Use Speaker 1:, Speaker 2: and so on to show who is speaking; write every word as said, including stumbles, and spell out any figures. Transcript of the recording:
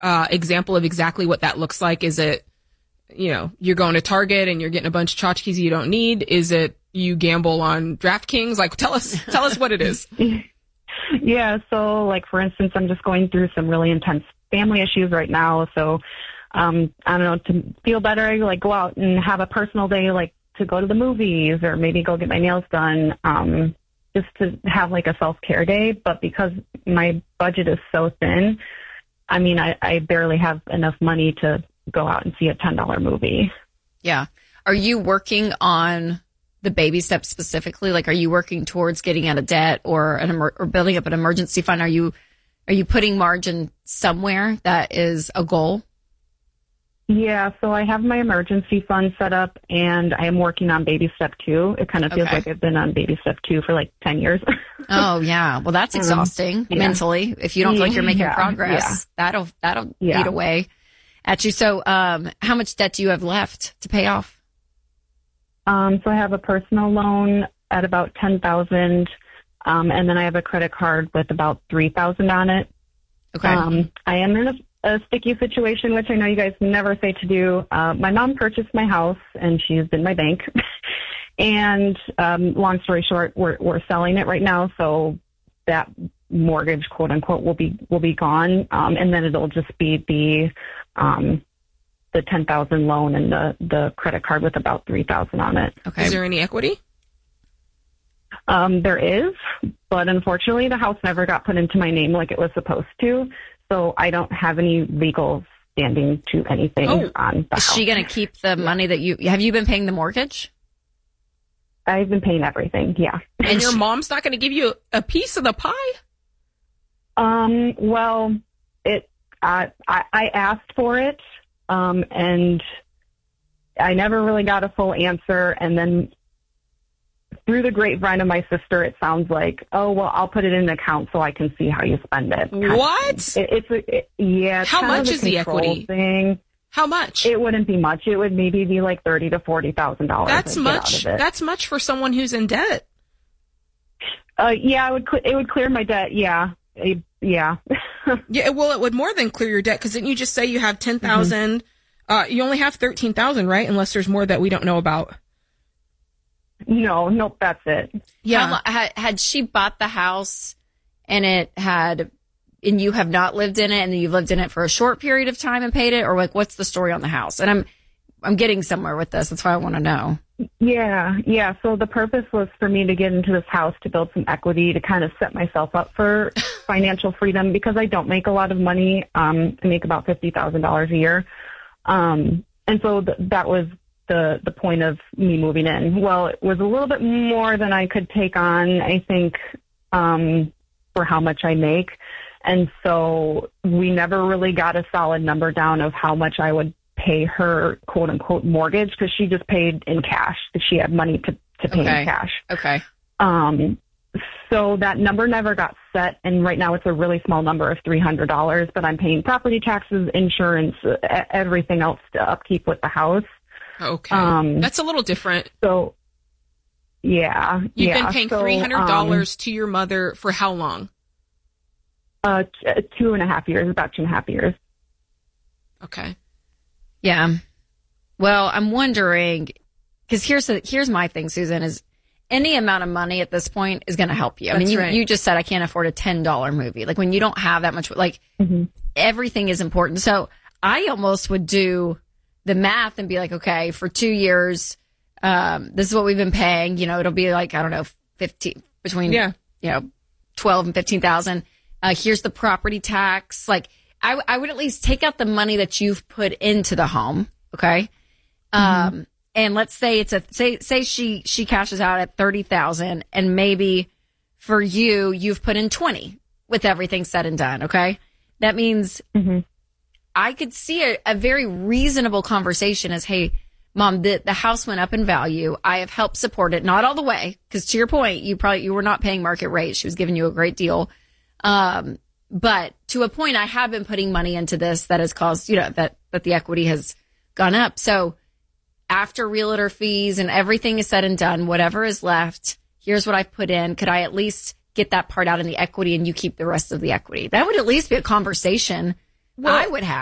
Speaker 1: uh, example of exactly what that looks like? Is it, you know, you're going to Target and you're getting a bunch of tchotchkes you don't need? Is it you gamble on DraftKings? Like, tell us, tell us what it is.
Speaker 2: Yeah. So like, for instance, I'm just going through some really intense family issues right now. So, um, I don't know, to feel better, I like go out and have a personal day, like to go to the movies or maybe go get my nails done. Um, just to have like a self-care day. But because my budget is so thin, I mean, I, I barely have enough money to go out and see a ten dollar movie.
Speaker 3: Yeah. Are you working on the baby steps specifically? Like, are you working towards getting out of debt or an emer- or building up an emergency fund? Are you, are you putting margin somewhere that is a goal?
Speaker 2: Yeah, so I have my emergency fund set up, and I am working on baby step two. It kind of feels
Speaker 3: Okay.
Speaker 2: like I've been on baby step two for like ten years.
Speaker 3: Oh, yeah. Well, that's exhausting um, yeah. mentally. If you don't feel like you're making
Speaker 2: yeah,
Speaker 3: progress,
Speaker 2: yeah.
Speaker 3: that'll that'll
Speaker 2: Yeah.
Speaker 3: eat away at you. So um, how much debt do you have left to pay off?
Speaker 2: Um, so I have a personal loan at about ten thousand dollars, um, and then I have a credit card with about three thousand dollars on it.
Speaker 3: Okay.
Speaker 2: Um, I am in a a sticky situation, which I know you guys never say to do. Uh, my mom purchased my house, and she's in my bank. and um, long story short, we're we're selling it right now, so that mortgage, quote unquote, will be will be gone, um, and then it'll just be the um, the ten thousand loan and the the credit card with about three thousand on it.
Speaker 3: Okay.
Speaker 1: Is there any equity?
Speaker 2: Um, there is, but unfortunately, the house never got put into my name like it was supposed to. So I don't have any legal standing to anything
Speaker 1: Oh,
Speaker 2: on the
Speaker 3: Is
Speaker 2: house.
Speaker 3: she going to keep the money that you have? You been paying the mortgage?
Speaker 2: I've been paying everything, yeah.
Speaker 1: And,
Speaker 3: And
Speaker 1: your
Speaker 3: she-
Speaker 1: mom's not going to give you a piece of the pie?
Speaker 2: Um, well, it I I, I asked for it, um, and I never really got a full answer. And then through the grapevine of my sister, it sounds like, oh, well, I'll put it in an account so I can see how you spend it.
Speaker 1: What?
Speaker 2: It, it's a, it, yeah. It's
Speaker 1: How
Speaker 2: kind of
Speaker 1: much
Speaker 2: a
Speaker 1: is the
Speaker 2: control
Speaker 1: equity?
Speaker 2: Thing.
Speaker 1: How much?
Speaker 2: It wouldn't be much. It would maybe be like thirty to forty thousand dollars.
Speaker 1: That's much. That's much for someone who's in debt.
Speaker 2: Uh, yeah, it would. Cl- it would clear my debt. Yeah, It- yeah.
Speaker 1: Yeah, well, it would more than clear your debt, because didn't you just say you have ten thousand? Mm-hmm. Uh, you only have thirteen thousand, right? Unless there's more that we don't know about.
Speaker 2: No, nope, that's it.
Speaker 3: Yeah. How, lo- had, had she bought the house and it had, and you have not lived in it, and then you've lived in it for a short period of time and paid it, or like, what's the story on the house? And I'm, I'm getting somewhere with this. That's why I want to know.
Speaker 2: Yeah, yeah. So the purpose was for me to get into this house to build some equity, to kind of set myself up for financial freedom, because I don't make a lot of money. Um, I make about fifty thousand dollars a year. Um, and so th- that was the, the point of me moving in. Well, it was a little bit more than I could take on, I think, um, for how much I make. And so we never really got a solid number down of how much I would pay her, quote unquote, mortgage, because she just paid in cash. She had money to, to pay
Speaker 3: Okay.
Speaker 2: in cash.
Speaker 3: Okay.
Speaker 2: Um, so that number never got set. And right now it's a really small number of three hundred dollars, but I'm paying property taxes, insurance, uh, everything else to upkeep with the house.
Speaker 1: Okay,
Speaker 2: Um,
Speaker 1: that's a little different.
Speaker 2: So, yeah.
Speaker 1: You've
Speaker 2: yeah.
Speaker 1: been paying
Speaker 2: So,
Speaker 1: three hundred dollars
Speaker 2: um,
Speaker 1: to your mother for how long?
Speaker 2: uh, t- two and a half years, about two and a half years.
Speaker 1: Okay.
Speaker 3: Yeah. Well, I'm wondering, because here's the, here's my thing, Susan, is any amount of money at this point is going to help you. I mean,
Speaker 1: That's
Speaker 3: you,
Speaker 1: right.
Speaker 3: you just said I can't afford a ten dollar movie. Like, when you don't have that much, like,
Speaker 2: Mm-hmm.
Speaker 3: everything is important. So I almost would do the math and be like, okay, for two years, um, this is what we've been paying. You know, it'll be like, I don't know, fifteen, between,
Speaker 1: Yeah.
Speaker 3: you know, twelve and fifteen thousand. Uh, here's the property tax. Like, I, I would at least take out the money that you've put into the home. Okay. Um, and let's say it's a, say, say she, she cashes out at thirty thousand, and maybe for you, you've put in twenty with everything said and done. Okay. That means
Speaker 2: Mm-hmm.
Speaker 3: I could see a, a very reasonable conversation as, hey, Mom, the, the house went up in value. I have helped support it. Not all the way. Cause to your point, you probably, you were not paying market rate. She was giving you a great deal. Um, but to a point, I have been putting money into this that has caused, you know, that, that the equity has gone up. So after realtor fees and everything is said and done, whatever is left, here's what I've put in. Could I at least get that part out in the equity and you keep the rest of the equity? That would at least be a conversation I would have.